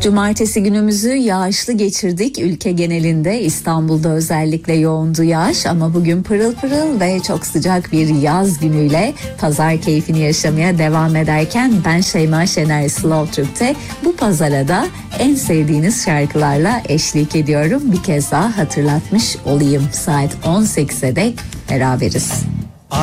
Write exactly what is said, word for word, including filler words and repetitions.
Cumartesi günümüzü yağışlı geçirdik. Ülke genelinde, İstanbul'da özellikle yoğundu yağış ama bugün pırıl pırıl ve çok sıcak bir yaz günüyle pazar keyfini yaşamaya devam ederken ben Şeyma Şener Slow Türk'te bu pazara da en sevdiğiniz şarkılarla eşlik ediyorum. Bir kez daha hatırlatmış olayım, saat on sekize dek beraberiz.